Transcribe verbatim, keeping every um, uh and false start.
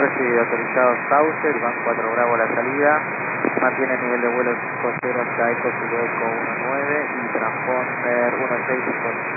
recibido, autorizado Saucer, Iván cuatro Bravo a la salida, mantiene el nivel de vuelo cinco cero hasta Eco Zulu Eco uno nueve y transponder uno seis cinco